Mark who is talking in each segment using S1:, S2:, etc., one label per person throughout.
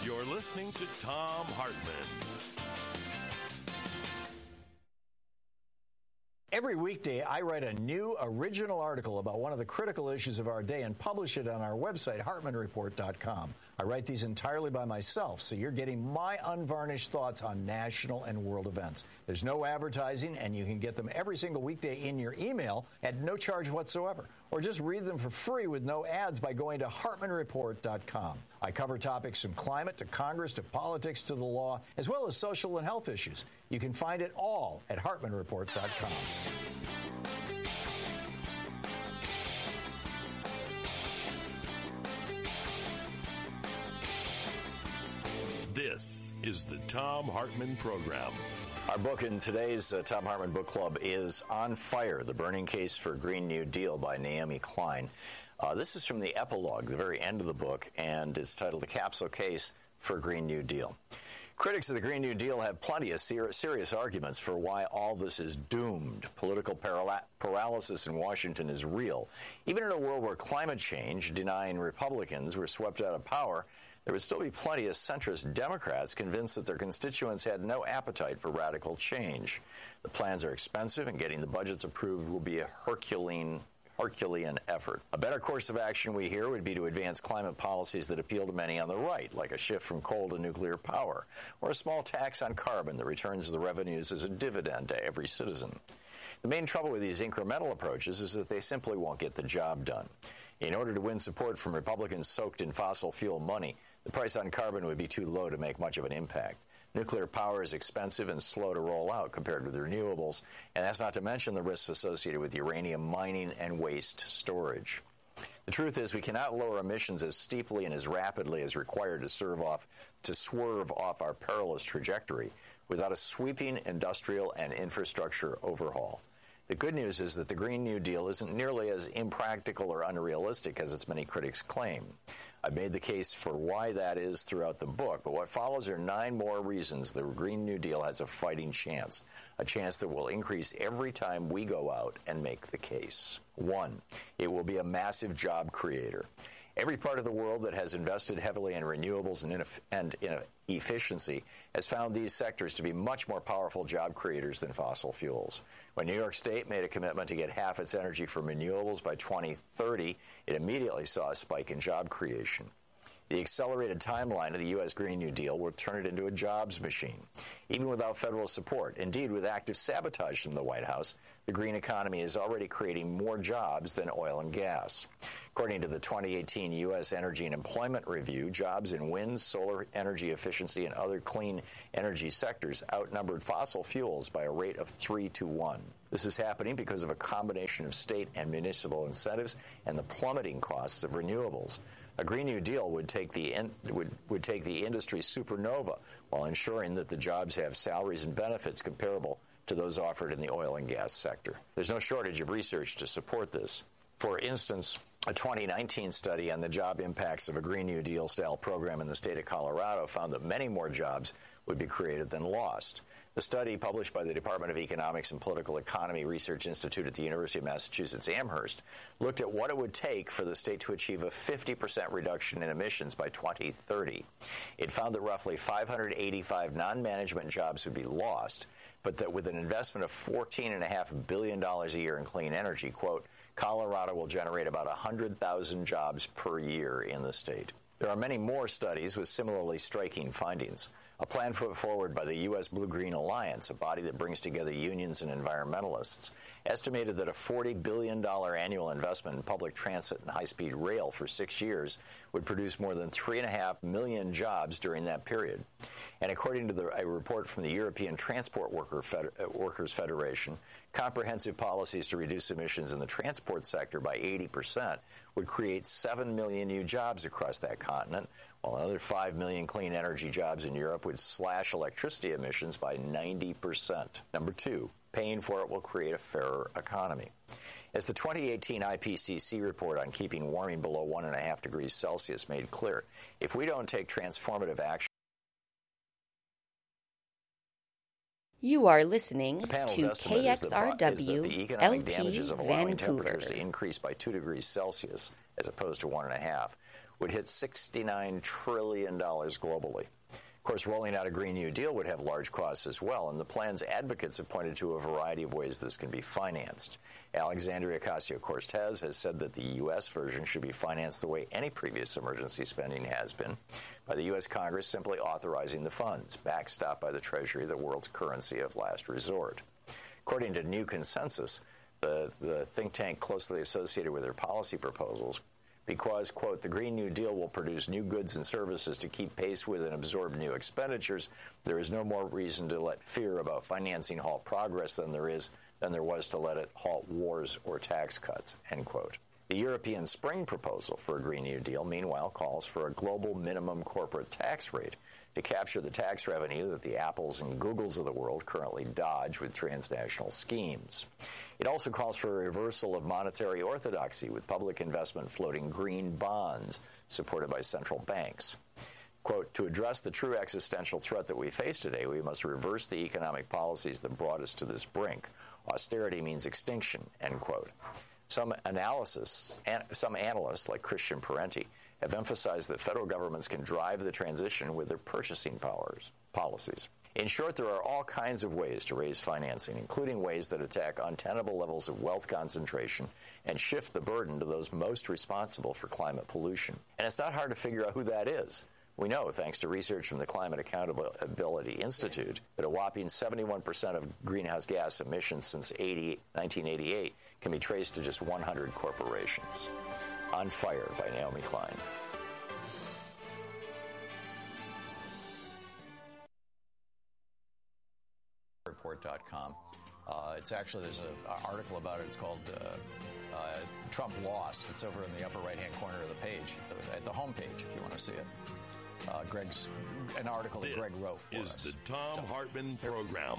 S1: You're listening to Thom Hartmann.
S2: Every weekday, I write a new original article about one of the critical issues of our day and publish it on our website, HartmannReport.com. I write these entirely by myself, so you're getting my unvarnished thoughts on national and world events. There's no advertising, and you can get them every single weekday in your email at no charge whatsoever. Or just read them for free with no ads by going to HartmannReport.com. I cover topics from climate to Congress to politics to the law, as well as social and health issues. You can find it all at HartmannReport.com.
S1: This is the Thom Hartmann Program.
S2: Our book in today's Thom Hartmann Book Club is On Fire, The Burning Case for a Green New Deal by Naomi Klein. This is from the epilogue, the very end of the book, and it's titled The Capsule Case for a Green New Deal. Critics of the Green New Deal have plenty of serious arguments for why all this is doomed. Political paralysis in Washington is real. Even in a world where climate change, denying Republicans, were swept out of power, there would still be plenty of centrist Democrats convinced that their constituents had no appetite for radical change. The plans are expensive, and getting the budgets approved will be a Herculean effort. A better course of action, we hear, would be to advance climate policies that appeal to many on the right, like a shift from coal to nuclear power, or a small tax on carbon that returns the revenues as a dividend to every citizen. The main trouble with these incremental approaches is that they simply won't get the job done. In order to win support from Republicans soaked in fossil fuel money, the price on carbon would be too low to make much of an impact. Nuclear power is expensive and slow to roll out compared with renewables, and that's not to mention the risks associated with uranium mining and waste storage. The truth is, we cannot lower emissions as steeply and as rapidly as required to swerve off our perilous trajectory without a sweeping industrial and infrastructure overhaul. The good news is that the Green New Deal isn't nearly as impractical or unrealistic as its many critics claim. I've made the case for why that is throughout the book, but what follows are 9 more reasons the Green New Deal has a fighting chance, a chance that will increase every time we go out and make the case. 1, it will be a massive job creator. Every part of the world that has invested heavily in renewables and in efficiency has found these sectors to be much more powerful job creators than fossil fuels. When New York State made a commitment to get half its energy from renewables by 2030, it immediately saw a spike in job creation. The accelerated timeline of the U.S. Green New Deal will turn it into a jobs machine. Even without federal support, indeed with active sabotage from the White House, the green economy is already creating more jobs than oil and gas. According to the 2018 U.S. Energy and Employment Review, jobs in wind, solar energy efficiency, and other clean energy sectors outnumbered fossil fuels by a rate of 3-to-1. This is happening because of a combination of state and municipal incentives and the plummeting costs of renewables. A Green New Deal would take the industry supernova while ensuring that the jobs have salaries and benefits comparable to those offered in the oil and gas sector. There's no shortage of research to support this. For instance, a 2019 study on the job impacts of a Green New Deal-style program in the state of Colorado found that many more jobs would be created than lost. The study, published by the Department of Economics and Political Economy Research Institute at the University of Massachusetts Amherst, looked at what it would take for the state to achieve a 50% reduction in emissions by 2030. It found that roughly 585 non-management jobs would be lost, but that with an investment of $14.5 billion a year in clean energy, quote, Colorado will generate about 100,000 jobs per year in the state. There are many more studies with similarly striking findings. A plan put forward by the U.S. Blue-Green Alliance, a body that brings together unions and environmentalists, estimated that a $40 billion annual investment in public transit and high-speed rail for 6 years would produce more than 3.5 million jobs during that period. And according to a report from the European Transport Workers Federation, comprehensive policies to reduce emissions in the transport sector by 80% would create 7 million new jobs across that continent, while another 5 million clean energy jobs in Europe would slash electricity emissions by 90%. Number 2, paying for it will create a fairer economy. As the 2018 IPCC report on keeping warming below 1.5 degrees Celsius made clear, if we don't take transformative action,
S3: You are listening
S2: the
S3: to
S2: panel's estimate is that the economic
S3: KXRW
S2: damages of allowing
S3: Vancouver.
S2: temperatures to increase by 2 degrees Celsius as opposed to 1.5 would hit $69 trillion globally. Of course, rolling out a Green New Deal would have large costs as well, and the plan's advocates have pointed to a variety of ways this can be financed. Alexandria Ocasio-Cortez has said that the U.S. version should be financed the way any previous emergency spending has been, by the U.S. Congress simply authorizing the funds, backstopped by the Treasury, the world's currency of last resort. According to New Consensus, the think tank closely associated with their policy proposals, because, quote, the Green New Deal will produce new goods and services to keep pace with and absorb new expenditures, there is no more reason to let fear about financing halt progress than there was to let it halt wars or tax cuts, end quote. The European Spring proposal for a Green New Deal, meanwhile, calls for a global minimum corporate tax rate to capture the tax revenue that the Apples and Googles of the world currently dodge with transnational schemes. It also calls for a reversal of monetary orthodoxy, with public investment floating green bonds supported by central banks. Quote, to address the true existential threat that we face today, we must reverse the economic policies that brought us to this brink. Austerity means extinction, end quote. Some analysts like Christian Parenti have emphasized that federal governments can drive the transition with their purchasing policies. In short, there are all kinds of ways to raise financing, including ways that attack untenable levels of wealth concentration and shift the burden to those most responsible for climate pollution. And it's not hard to figure out who that is. We know, thanks to research from the Climate Accountability Institute, that a whopping 71% of greenhouse gas emissions since 1988 can be traced to just 100 corporations. On Fire by Naomi Klein. Report.com. It's actually, there's an article about it. It's called Trump Lost. It's over in the upper right-hand corner of the page, at the home page, if you want to see it. An article that Greg wrote for us.
S1: This is the Thom Hartmann Program.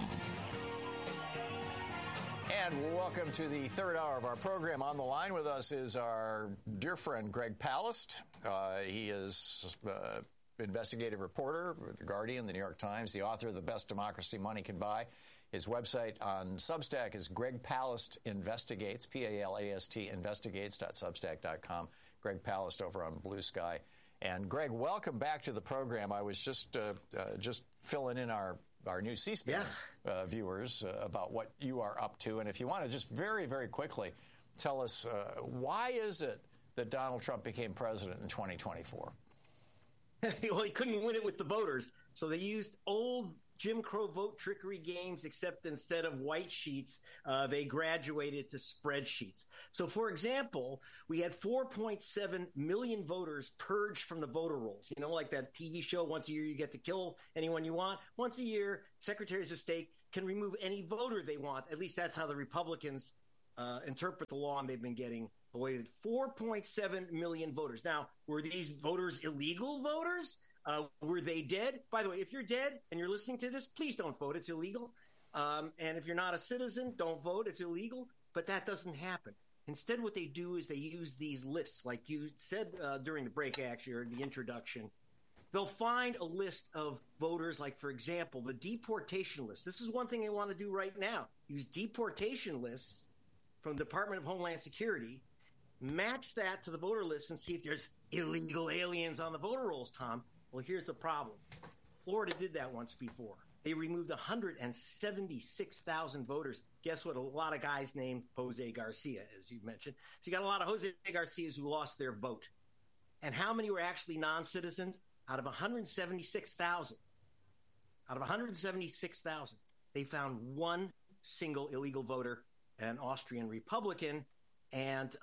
S2: And welcome to the third hour of our program. On the line with us is our dear friend Greg Palast. He is investigative reporter with The Guardian, The New York Times, the author of The Best Democracy Money Can Buy. His website on Substack is Greg Palast Investigates, Palast investigates.substack.com. Greg Palast over on Blue Sky. And Greg, welcome back to the program. I was just filling in our new C-SPAN viewers about what you are up to. And if you want to just very, very quickly tell us why is it that Donald Trump became president in 2024?
S4: Well, he couldn't win it with the voters, so they used old Jim Crow vote trickery games, except instead of white sheets, they graduated to spreadsheets. So, for example, we had 4.7 million voters purged from the voter rolls. You know, like that TV show, once a year you get to kill anyone you want. Once a year, secretaries of state can remove any voter they want. At least that's how the Republicans interpret the law, and they've been getting away with 4.7 million voters. Now, were these voters illegal voters? Were they dead? By the way, if you're dead and you're listening to this, please don't vote. It's illegal. And if you're not a citizen, don't vote. It's illegal. But that doesn't happen. Instead, what they do is they use these lists, like you said during the break, actually, or the introduction. They'll find a list of voters, like, for example, the deportation list. This is one thing they want to do right now. Use deportation lists from the Department of Homeland Security, match that to the voter list, and see if there's illegal aliens on the voter rolls, Tom. Well, here's the problem. Florida did that once before. They removed 176,000 voters. Guess what? A lot of guys named Jose Garcia, as you mentioned. So you got a lot of Jose Garcias who lost their vote. And how many were actually non-citizens? Out of 176,000. Out of 176,000, they found one single illegal voter, an Austrian Republican, and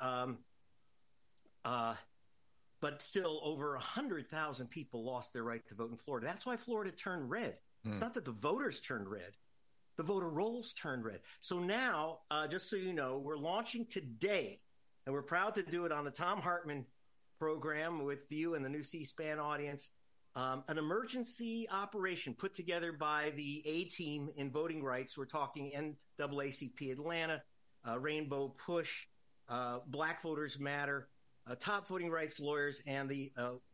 S4: but still over 100,000 people lost their right to vote in Florida. That's why Florida turned red. It's not that the voters turned red. The voter rolls turned red. So now, just so you know, we're launching today, and we're proud to do it on the Thom Hartmann program with you and the new C-SPAN audience, an emergency operation put together by the A-Team in voting rights. We're talking NAACP Atlanta, Rainbow Push, Black Voters Matter, top voting rights lawyers, and the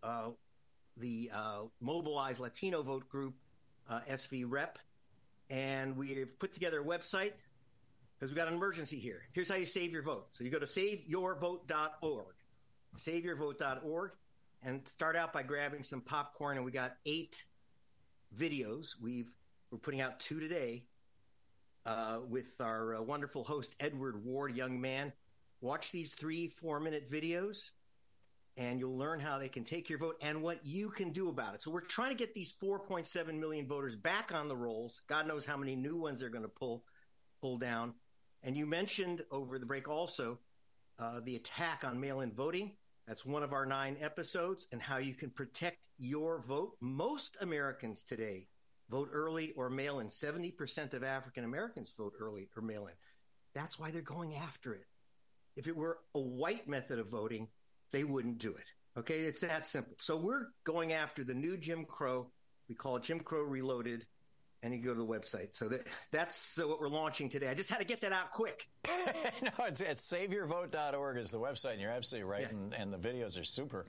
S4: Mobilized Latino Vote Group, SV Rep. And we've put together a website because we've got an emergency here. Here's how you save your vote. So you go to saveyourvote.org, saveyourvote.org, and start out by grabbing some popcorn. And we got 8 videos. We're putting out 2 today with our wonderful host, Edward Ward, young man. Watch these 3 4-minute videos, and you'll learn how they can take your vote and what you can do about it. So we're trying to get these 4.7 million voters back on the rolls. God knows how many new ones they're going to pull down. And you mentioned over the break also the attack on mail-in voting. That's one of our 9 episodes, and how you can protect your vote. Most Americans today vote early or mail-in. 70% of African Americans vote early or mail-in. That's why they're going after it. If it were a white method of voting, they wouldn't do it. Okay, it's that simple. So we're going after the new Jim Crow. We call it Jim Crow Reloaded, and you go to the website. So that's what we're launching today. I just had to get that out quick.
S5: No, it's saveyourvote.org is the website, and you're absolutely right, yeah. and the videos are super.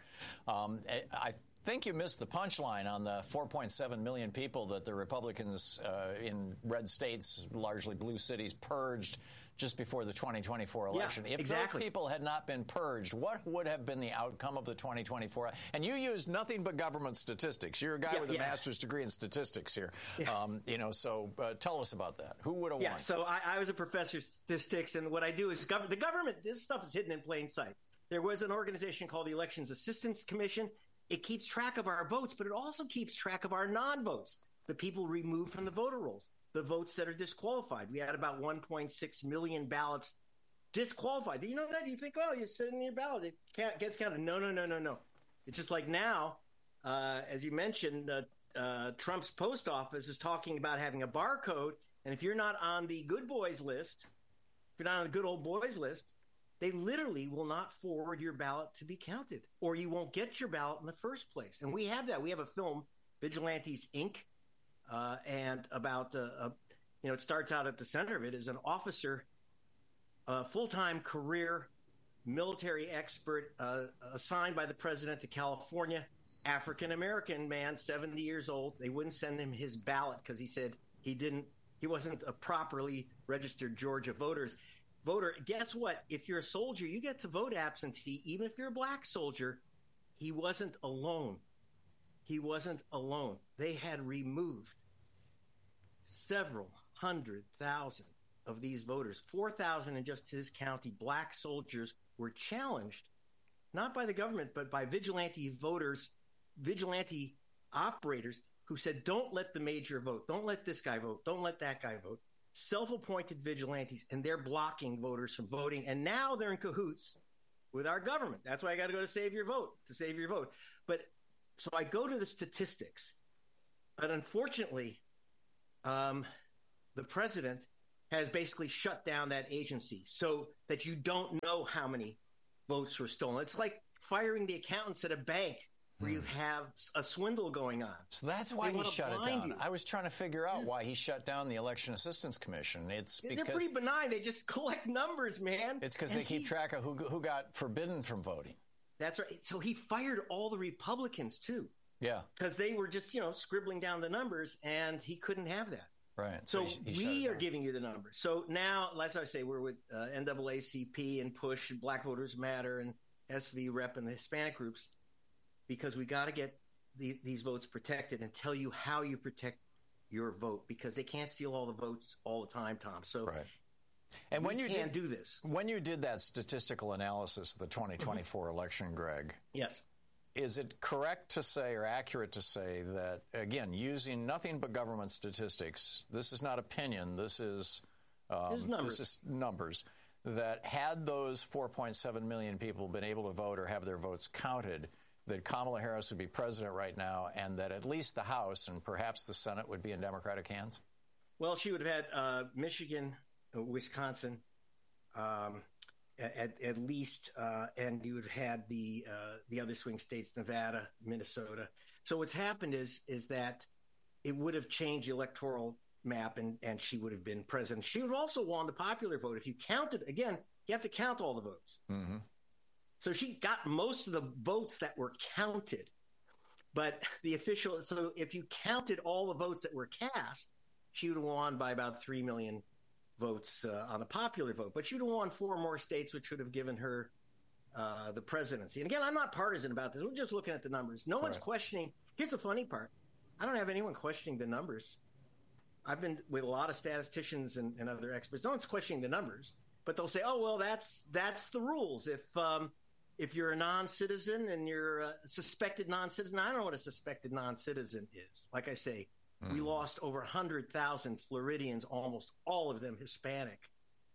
S5: I think you missed the punchline on the 4.7 million people that the Republicans in red states, largely blue cities, purged just before the 2024 election.
S4: Yeah,
S5: if
S4: exactly.
S5: those people had not been purged, what would have been the outcome of the 2024? And you used nothing but government statistics. You're a guy with a master's degree in statistics here. Yeah. So tell us about that. Who would have won?
S4: Yeah, so I was a professor of statistics, and what I do is the government, this stuff is hidden in plain sight. There was an organization called the Elections Assistance Commission. It keeps track of our votes, but it also keeps track of our non-votes, the people removed from the voter rolls, the votes that are disqualified. We had about 1.6 million ballots disqualified. You know that? You think, oh, you're sitting in your ballot. It gets counted. No. It's just like now, as you mentioned, Trump's post office is talking about having a barcode. And if you're not on the good boys list, if you're not on the good old boys list, they literally will not forward your ballot to be counted, or you won't get your ballot in the first place. And we have that. We have a film, Vigilantes, Inc., and about, it starts out at the center of it is an officer, a full-time career military expert assigned by the president to California, African-American man, 70 years old. They wouldn't send him his ballot because he said he wasn't a properly registered Georgia voter. Guess what? If you're a soldier, you get to vote absentee, even if you're a black soldier. He wasn't alone. They had removed several 100,000 of these voters. 4,000 in just his county, black soldiers, were challenged, not by the government, but by vigilante voters, vigilante operators who said, don't let the major vote. Don't let this guy vote. Don't let that guy vote. Self-appointed vigilantes, and they're blocking voters from voting. And now they're in cahoots with our government. That's why I got to go to Save Your Vote, to save your vote. But so I go to the statistics, but unfortunately, the president has basically shut down that agency so that you don't know how many votes were stolen. It's like firing the accountants at a bank where you have a swindle going on.
S5: So that's why he shut it down. I was trying to figure out why he shut down the Election Assistance Commission. They're
S4: pretty benign. They just collect numbers, man.
S5: It's because they keep track of who got forbidden from voting.
S4: That's right. So he fired all the Republicans, too.
S5: Yeah.
S4: Because they were just, scribbling down the numbers, and he couldn't have that.
S5: Right.
S4: So we are giving you the numbers. So now, as I say, we're with NAACP and PUSH and Black Voters Matter and SV Rep and the Hispanic groups, because we got to get these votes protected and tell you how you protect your vote, because they can't steal all the votes all the time, Tom. So
S5: right. And when you
S4: can't do this.
S5: When you did that statistical analysis of the 2024 election, Greg.
S4: Yes.
S5: Is it correct to say, or accurate to say, that, again, using nothing but government statistics, this is not opinion, this is numbers, that had those 4.7 million people been able to vote or have their votes counted, that Kamala Harris would be president right now, and that at least the House and perhaps the Senate would be in Democratic hands?
S4: Well, she would have had Michigan, Wisconsin, at least, and you would have had the other swing states, Nevada, Minnesota. So what's happened is that it would have changed the electoral map, and she would have been president. She would have also won the popular vote. If you counted, again, you have to count all the votes. Mm-hmm. So she got most of the votes that were counted, but so if you counted all the votes that were cast, she would have won by about 3 million votes on the popular vote. But she would have won 4 more states, which would have given her the presidency. And again, I'm not partisan about this. We're just looking at the numbers. No one's questioning. Here's the funny part. I don't have anyone questioning the numbers. I've been with a lot of statisticians and other experts. No one's questioning the numbers, but they'll say, "Oh, well, that's the rules. If you're a non-citizen and you're a suspected non-citizen," I don't know what a suspected non-citizen is. Like I say, we lost over 100,000 Floridians, almost all of them Hispanic,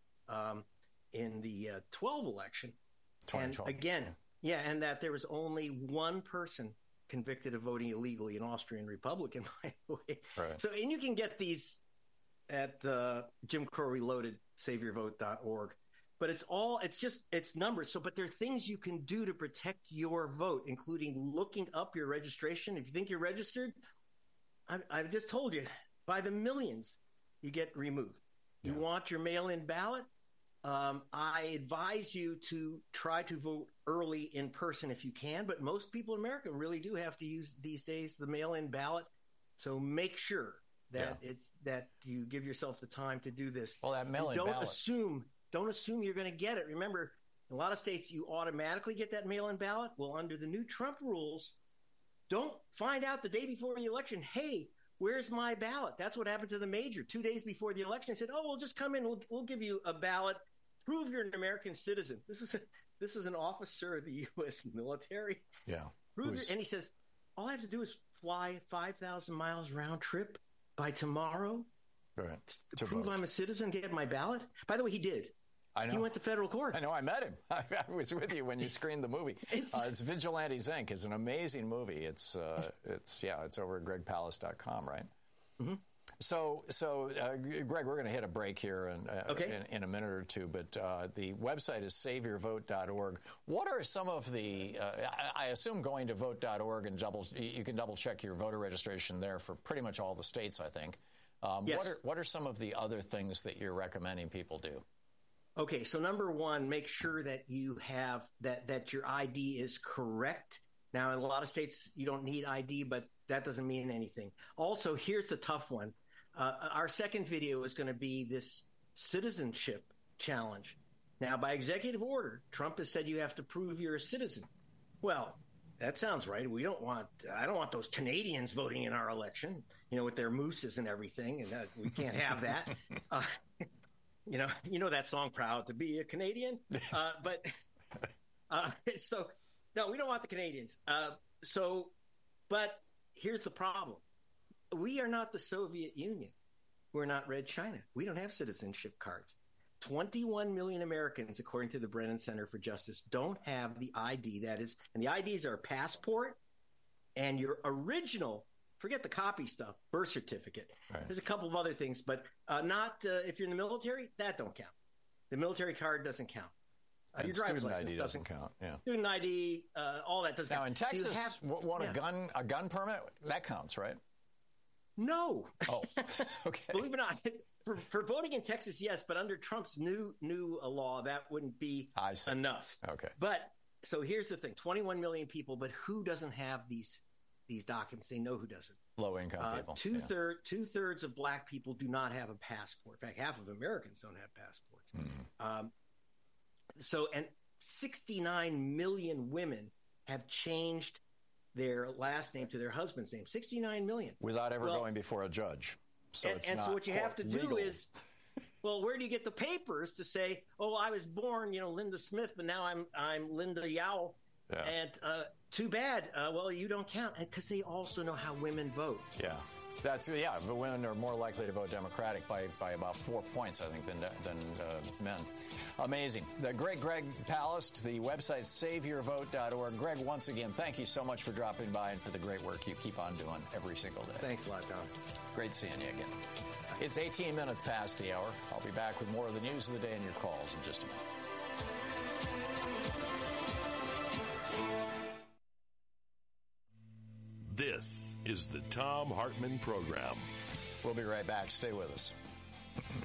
S4: in the 12 election. And again, and that there was only one person convicted of voting illegally, an Austrian Republican, by the way. Right. So, and you can get these at Jim Crow Reloaded, SaveYourVote.org. But it's numbers. So, but there are things you can do to protect your vote, including looking up your registration. If you think you're registered, I've just told you, by the millions, you get removed. You want your mail-in ballot? I advise you to try to vote early in person if you can, but most people in America really do have to use these days the mail-in ballot. So make sure that that you give yourself the time to do this.
S5: Well, that mail-in ballot.
S4: Don't assume you're going to get it. Remember, in a lot of states, you automatically get that mail-in ballot. Well, under the new Trump rules, don't find out the day before the election, hey, where's my ballot? That's what happened to the major 2 days before the election. He said, "Oh, well, just come in. We'll give you a ballot. Prove you're an American citizen." This is an officer of the U.S. military.
S5: Yeah.
S4: And he says, "All I have to do is fly 5,000 miles round trip by tomorrow to prove I'm a citizen, get my ballot." By the way, he did.
S5: I know.
S4: He went to federal court.
S5: I know. I met him. I was with you when you screened the movie. It's Vigilantes Inc. It's an amazing movie. It's over at gregpalast.com, right? Mm-hmm. So, Greg, we're going to hit a break here in a minute or two, but the website is SaveYourVote.org. What are some of the, I assume going to vote.org and you can double check your voter registration there for pretty much all the states, I think.
S4: Yes.
S5: What are some of the other things that you're recommending people do?
S4: Okay, so number one, make sure that you have that your ID is correct. Now, in a lot of states, you don't need ID, but that doesn't mean anything. Also, here's the tough one. Our second video is going to be this citizenship challenge. Now, by executive order, Trump has said you have to prove you're a citizen. Well, that sounds right. I don't want those Canadians voting in our election, with their mooses and everything, and we can't have that. You know that song, "Proud to be a Canadian," so no, we don't want the Canadians. But here's the problem. We are not the Soviet Union. We're not Red China. We don't have citizenship cards. 21 million Americans, according to the Brennan Center for Justice, don't have the ID and the IDs are a passport and your original, forget the copy stuff, birth certificate. Right. There's a couple of other things, but not if you're in the military, that don't count. The military card doesn't count. Your driver's license
S5: ID doesn't count. Yeah.
S4: Student ID, all that doesn't count.
S5: Now, in Texas, a gun permit, that counts, right?
S4: No.
S5: Oh, okay.
S4: Believe it or not, for voting in Texas, yes, but under Trump's new law, that wouldn't be enough.
S5: Okay.
S4: But so here's the thing: 21 million people, but who doesn't have these documents? They know who doesn't.
S5: Low-income people.
S4: Two-thirds of black people do not have a passport. In fact, half of Americans don't have passports. Mm-hmm. And 69 million women have changed their last name to their husband's name. 69 million.
S5: Without ever going before a judge. So
S4: so what you have to do is, where do you get the papers to say, "Oh, I was born, Linda Smith, but now I'm Linda Yao." Yeah. And too bad. You don't count, because they also know how women vote.
S5: Yeah. But women are more likely to vote Democratic by about 4 points, I think, than men. Amazing. The great Greg Palast, the website SaveYourVote.org. Greg, once again, thank you so much for dropping by and for the great work you keep on doing every single day.
S4: Thanks a lot, Tom.
S5: Great seeing you again. It's 18 minutes past the hour. I'll be back with more of the news of the day and your calls in just a minute.
S1: This is the Thom Hartmann Program.
S5: We'll be right back. Stay with us.